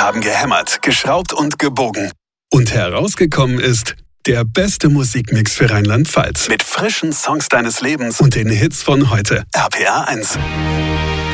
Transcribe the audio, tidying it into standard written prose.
haben gehämmert, geschraubt und gebogen. Und herausgekommen ist der beste Musikmix für Rheinland-Pfalz. Mit frischen Songs deines Lebens und den Hits von heute. RPA 1.